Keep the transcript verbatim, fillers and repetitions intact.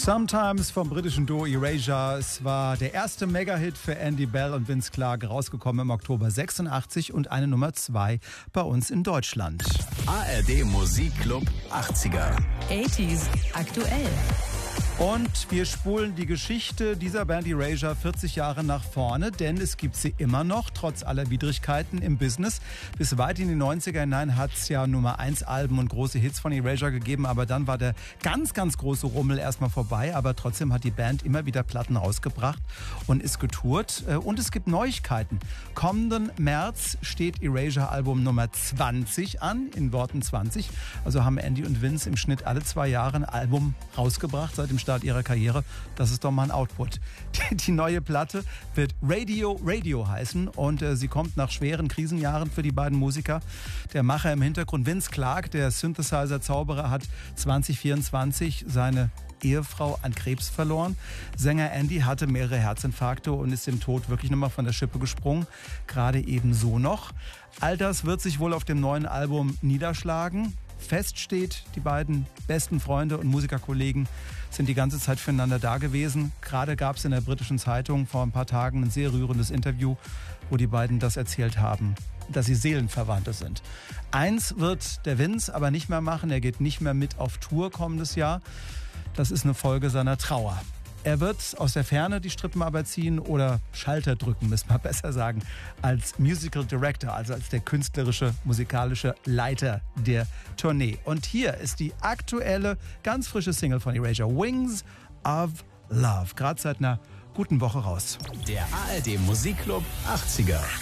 Sometimes vom britischen Duo Erasure. Es war der erste Mega-Hit für Andy Bell und Vince Clarke, rausgekommen im Oktober sechsundachtzig und eine Nummer zwei bei uns in Deutschland. A R D Musikclub achtziger. achtziger aktuell. Und wir spulen die Geschichte dieser Band Erasure vierzig Jahre nach vorne, denn es gibt sie immer noch, trotz aller Widrigkeiten im Business. Bis weit in die neunziger hinein hat es ja Nummer eins Alben und große Hits von Erasure gegeben, aber dann war der ganz, ganz große Rummel erstmal vorbei, aber trotzdem hat die Band immer wieder Platten rausgebracht und ist getourt. Und es gibt Neuigkeiten. Kommenden März steht Erasure Album Nummer zwanzig an, in Worten zwanzig. Also haben Andy und Vince im Schnitt alle zwei Jahre ein Album rausgebracht seit dem Start ihrer Karriere. Das ist doch mal ein Output. Die, die neue Platte wird Radio Radio heißen und äh, sie kommt nach schweren Krisenjahren für die beiden Musiker. Der Macher im Hintergrund, Vince Clarke, der Synthesizer-Zauberer, hat zwanzig vierundzwanzig seine Ehefrau an Krebs verloren. Sänger Andy hatte mehrere Herzinfarkte und ist dem Tod wirklich nochmal von der Schippe gesprungen. Gerade eben so noch. All das wird sich wohl auf dem neuen Album niederschlagen. Fest steht, die beiden besten Freunde und Musikerkollegen sind die ganze Zeit füreinander da gewesen. Gerade gab es in der britischen Zeitung vor ein paar Tagen ein sehr rührendes Interview, wo die beiden das erzählt haben, dass sie Seelenverwandte sind. Eins wird der Vince aber nicht mehr machen. Er geht nicht mehr mit auf Tour kommendes Jahr. Das ist eine Folge seiner Trauer. Er wird aus der Ferne die Strippenarbeit ziehen oder Schalter drücken, müssen wir besser sagen, als Musical Director, also als der künstlerische, musikalische Leiter der Tournee. Und hier ist die aktuelle, ganz frische Single von Erasure, Wings of Love. Gerade seit einer guten Woche raus. Der A R D Musikclub achtziger.